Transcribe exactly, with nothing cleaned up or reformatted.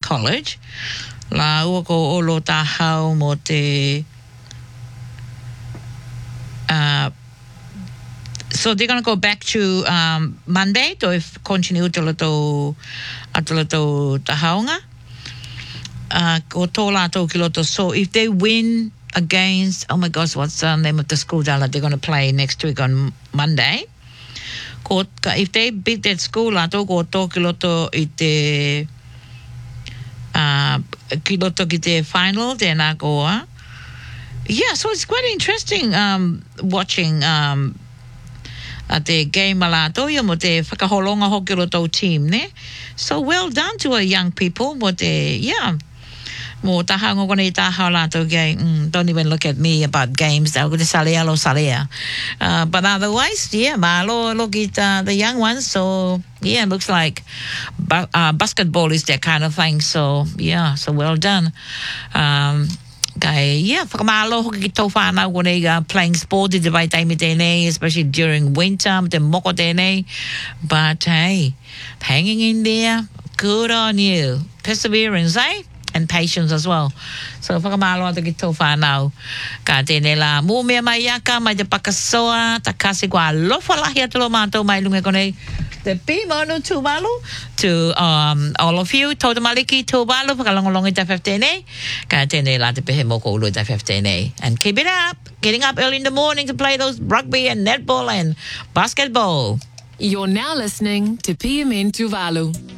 college. La ua ko olo tahau mo te uh, so they're going to go back to um, Monday to if continue to loto at loto tahaunga. Uh, ko tō lātou ki loto. So if they win against, oh my gosh, what's the name of the school that they're going to play next week on Monday? Ko, if they beat that school, lātou ko tō ki loto i te uh, ki loto ki te final, tēnā koa. Yeah, so it's quite interesting um, watching um, at the game malato yo mo te whakaholonga hoki roto team, ne? So well done to our young people, mo te, yeah. Mo taha ngo kone taha lato game. Mm, don't even look at me about games. I'll go to Salea lo Salea. Uh, but otherwise, yeah, malo look at uh, the young ones. So yeah, it looks like ba- uh, basketball is that kind of thing. So yeah, so well done. Um, Kay, yeah, whakamalo ho ki tau whanau kone uh, playing sport i te vai taimi tēnei, especially during winter, te moko tēnei. But hey, hanging in there, good on you. Perseverance, eh? And patience as well. So whakamalo ato ki tau whanau. Ka tēnei la, mō mea mai aka, mai te pakasoa, ta kasi kua lofa lahi atolo mātou mai lunga kone. The Pimono Tuvalu to um, all of you. Tō maliki Tuvalu, whakalongolongi ta whawhtene. Ka tēnei la te pehe moko ulu ta whawhtene. And keep it up. Getting up early in the morning to play those rugby and netball and basketball. You're now listening to P M N Tuvalu.